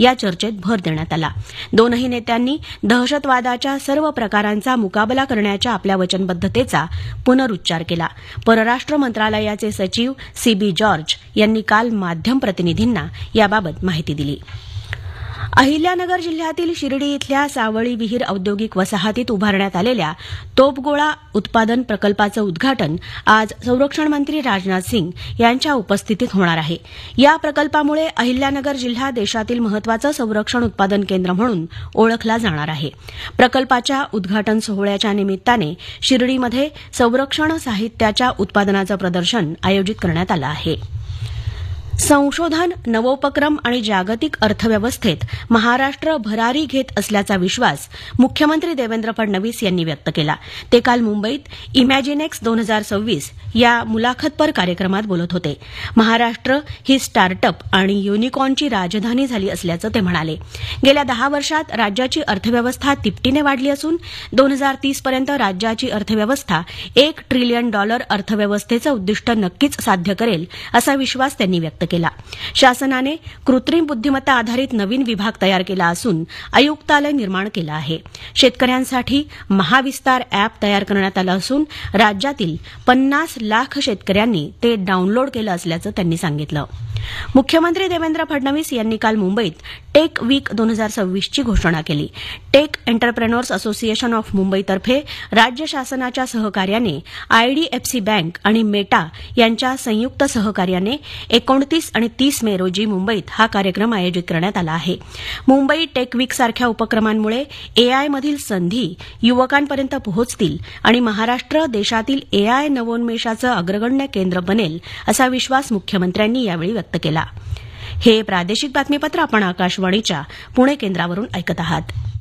या चर्चेत भर देण्यात आला. दोनही नेत्यांनी दहशतवादाच्या सर्व प्रकारांचा मुकाबला करण्याच्या आपल्या वचनबद्धतेचा पुनरुच्चार केला. परराष्ट्र मंत्रालयाचे सचिव सीबी जॉर्ज यांनी काल माध्यम प्रतिनिधींना याबाबत माहिती दिली. अहिल्यानगर जिल्ह्यातील शिर्डी इथल्या सावळी विहीर औद्योगिक वसाहतीत उभारण्यात आलेल्या तोफगोळा उत्पादन प्रकल्पाचं उद्घाटन आज संरक्षण मंत्री राजनाथ सिंग यांच्या उपस्थितीत होणार आहे. या प्रकल्पामुळे अहिल्यानगर जिल्हा देशातील महत्वाचं संरक्षण उत्पादन केंद्र म्हणून ओळखला जाणार आहे. प्रकल्पाच्या उद्घाटन सोहळ्याच्या निमित्ताने शिर्डीमध्ये संरक्षण साहित्याच्या उत्पादनाचं प्रदर्शन आयोजित करण्यात आलं आहे. संशोधन, नवोपक्रम आणि जागतिक अर्थव्यवस्थेत महाराष्ट्र भरारी घेत असल्याचा विश्वास मुख्यमंत्री देवेंद्र फडणवीस यांनी व्यक्त केला. ते काल मुंबईत इमॅजिनेक्स 2026 या मुलाखतपर कार्यक्रमात बोलत होते. महाराष्ट्र ही स्टार्टअप आणि युनिकॉर्नची राजधानी झाली असल्याचं ते म्हणाले. गेल्या 10 वर्षात राज्याची अर्थव्यवस्था तिपटीने वाढली असून 2030 पर्यंत राज्याची अर्थव्यवस्था $1 ट्रिलियन अर्थव्यवस्थेचं उद्दिष्ट नक्कीच साध्य करेल असा विश्वास त्यांनी व्यक्त केला. शासनाने कृत्रिम बुद्धिमत्ता आधारित नवीन विभाग तयार केला असून आयुक्तालय निर्माण केलं आहे. शेतकऱ्यांसाठी महाविस्तार अॅप तयार करण्यात आलं असून राज्यातील 50 लाख शेतकऱ्यांनी ते डाऊनलोड केलं असल्याचं त्यांनी सांगितलं. मुख्यमंत्री देवेंद्र फडणवीस यांनी काल मुंबईत टेक वीक 2026 ची घोषणा केली. टेक एंटरप्रेन्योर्स असोसिएशन ऑफ मुंबईतर्फे राज्य शासनाच्या सहकार्याने आयडीएफसी बँक आणि मेटा यांच्या संयुक्त सहकार्याने 29 आणि 30 मे रोजी मुंबईत हा कार्यक्रम आयोजित करण्यात आला आहे. मुंबई टेक वीक सारख्या उपक्रमांमुळे एआयमधील संधी युवकांपर्यंत पोहोचतील आणि महाराष्ट्र देशातील एआय नवोन्मेषाचं अग्रगण्य केंद्र बनेल असा विश्वास मुख्यमंत्र्यांनी यावेळी व्यक्त केला. हे प्रादेशिक बातमीपत्र आपण आकाशवाणीच्या पुणे केंद्रावरून ऐकत आहात.